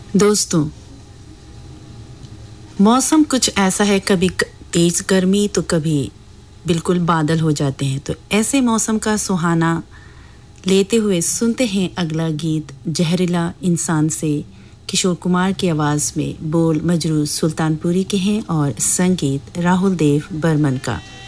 दोस्तों, मौसम कुछ ऐसा है, कभी तेज गर्मी तो कभी बिल्कुल बादल हो जाते हैं। तो ऐसे मौसम का सुहाना लेते हुए सुनते हैं अगला गीत जहरीला इंसान से किशोर कुमार की आवाज में। बोल मजरू सुल्तानपुरी के हैं और संगीत राहुल देव बर्मन का।